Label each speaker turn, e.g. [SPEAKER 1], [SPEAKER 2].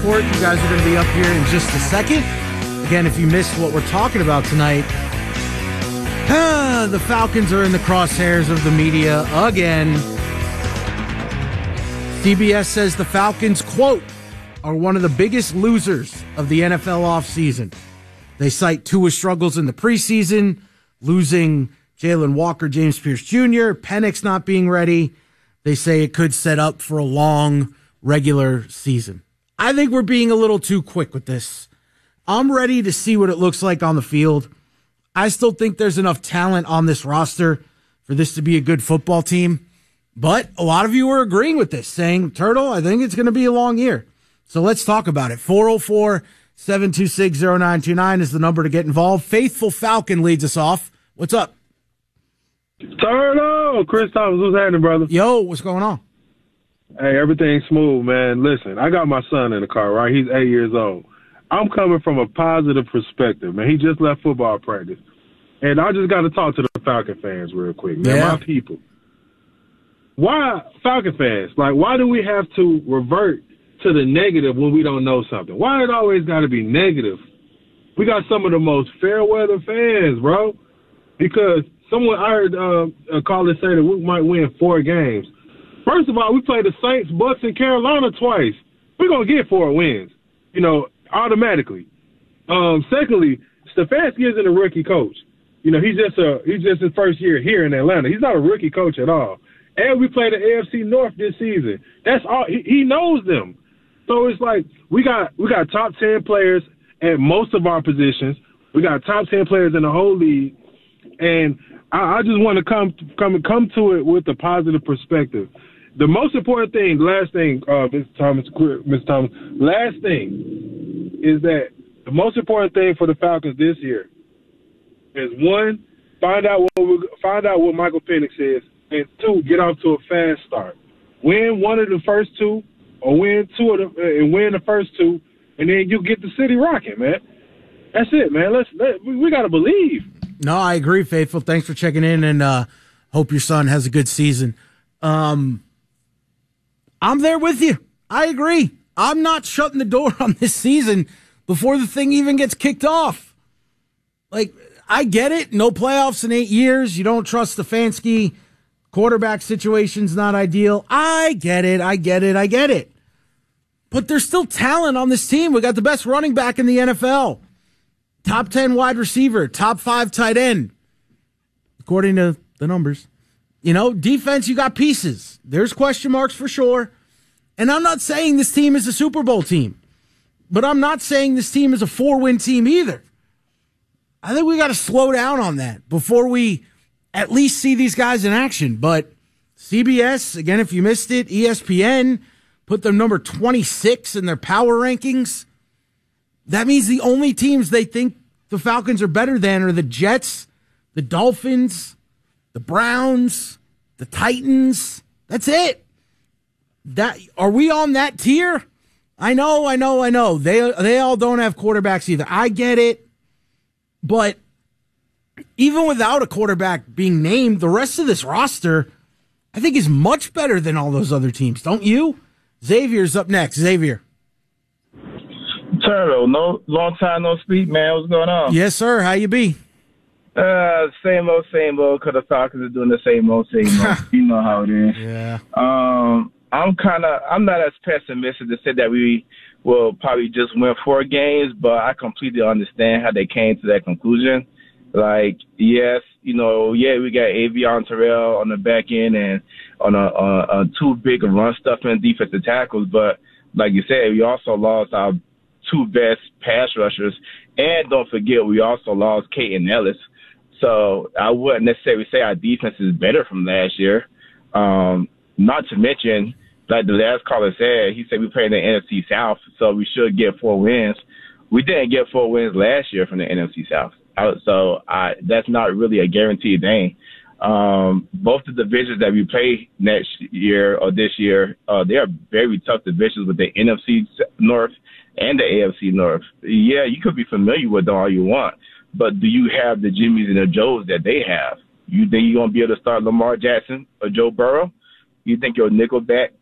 [SPEAKER 1] Report. You guys are going to be up here in just a second. Again, if you missed what we're talking about tonight, the Falcons are in the crosshairs of the media again. CBS says the Falcons, quote, are one of the biggest losers of the NFL offseason. They cite Tua's struggles in the preseason, losing Jalen Walker, James Pierce Jr., Penix not being ready. They say it could set up for a long regular season. I think we're being a little too quick with this. I'm ready to see what it looks like on the field. I still think there's enough talent on this roster for this to be a good football team. But a lot of you are agreeing with this, saying, Turtle, I think it's going to be a long year. So let's talk about it. 404-726-0929 is the number to get involved. Faithful Falcon leads us off. What's up?
[SPEAKER 2] Turtle! Chris Thomas, what's happening, brother?
[SPEAKER 1] Yo, what's going on?
[SPEAKER 2] Hey, everything's smooth, man. Listen, I got my son in the car, right? He's 8 years old. I'm coming from a positive perspective, man. He just left football practice. And I just got to talk to the Falcon fans real quick, man.
[SPEAKER 1] Yeah.
[SPEAKER 2] My people. Why, Falcon fans, why do we have to revert to the negative when we don't know something? Why it always got to be negative? We got some of the most fair weather fans, bro. Because I heard a caller say that we might win 4 games. First of all, we played the Saints, Bucks, and Carolina twice. We're going to get 4 wins, automatically. Secondly, Stefanski isn't a rookie coach. He's just his first year here in Atlanta. He's not a rookie coach at all. And we played the AFC North this season. That's all. He knows them. So it's like we got top 10 players at most of our positions. We got top 10 players in the whole league. And I just want to come to it with a positive perspective. The most important thing, last thing, Mr. Thomas, last thing is that the most important thing for the Falcons this year is, 1, find out what Michael Penix is, and 2, get off to a fast start. Win one of the first 2, or win the first 2, and then you get the city rocking, man. That's it, man. We got to believe.
[SPEAKER 1] No, I agree, Faithful. Thanks for checking in, and hope your son has a good season. I'm there with you. I agree. I'm not shutting the door on this season before the thing even gets kicked off. I get it. No playoffs in 8 years. You don't trust Stefanski. Quarterback situation's not ideal. I get it. But there's still talent on this team. We got the best running back in the NFL. Top 10 wide receiver. Top 5 tight end. According to the numbers. Defense, you got pieces. There's question marks for sure. And I'm not saying this team is a Super Bowl team. But I'm not saying this team is a 4-win team either. I think we got to slow down on that before we at least see these guys in action. But CBS, again, if you missed it, ESPN put them number 26 in their power rankings. That means the only teams they think the Falcons are better than are the Jets, the Dolphins, the Browns, the Titans. That's it. Are we on that tier? I know. They all don't have quarterbacks either. I get it. But even without a quarterback being named, the rest of this roster, I think, is much better than all those other teams. Don't you? Xavier's up next. Xavier.
[SPEAKER 3] Turtle, no long time no speak, man. What's going on?
[SPEAKER 1] Yes, sir. How you be?
[SPEAKER 3] Same old, because the Falcons are doing the same old. You know how it is.
[SPEAKER 1] Yeah.
[SPEAKER 3] I'm not as pessimistic to say that we will probably just win 4 games, but I completely understand how they came to that conclusion. Yes, we got Avion Terrell on the back end and on a 2 big run stuffing defensive tackles, but like you said, we also lost our 2 best pass rushers, and don't forget we also lost Kaden Ellis. So I wouldn't necessarily say our defense is better from last year. Not to mention, like the last caller said, he said we play in the NFC South, so we should get 4 wins. We didn't get 4 wins last year from the NFC South. So that's not really a guaranteed thing. Both the divisions that we play next year or this year, they are very tough divisions with the NFC North and the AFC North. Yeah, you could be familiar with them all you want, but do you have the Jimmys and the Joes that they have? You think you're going to be able to start Lamar Jackson or Joe Burrow? You think your nickelback